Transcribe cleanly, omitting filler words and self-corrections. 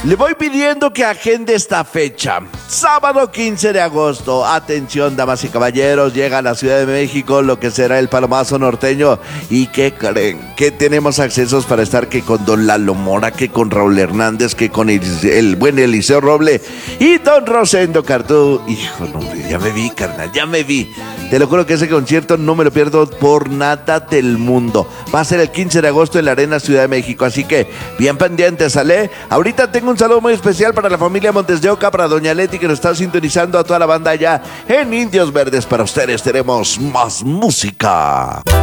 Le voy pidiendo que agende esta fecha. Sábado 15 de agosto. Atención, damas y caballeros. Llega a la Ciudad de México lo que será el Palomazo Norteño. ¿Y qué creen? Que tenemos accesos para estar que con don Lalo Mora, que con Raúl Hernández, que con el buen Eliseo Roble y don Rosendo Cardú. Hijo, no, ya me vi, carnal, ya me vi. Te lo juro que ese concierto no me lo pierdo por nada del mundo. Va a ser el 15 de agosto en la Arena Ciudad de México, así que bien pendientes, ¿sale? Ahorita tengo un saludo muy especial para la familia Montes de Oca, para doña Leti que nos está sintonizando, a toda la banda allá en Indios Verdes. Para ustedes tenemos más música.